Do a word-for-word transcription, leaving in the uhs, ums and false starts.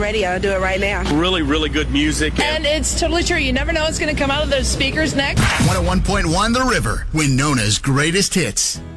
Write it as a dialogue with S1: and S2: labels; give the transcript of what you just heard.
S1: radio. I'll do it right now.
S2: Really, really good music.
S3: And it's totally true. You never know what's going to come out of those speakers next.
S4: one oh one point one The River, Winona's greatest hits.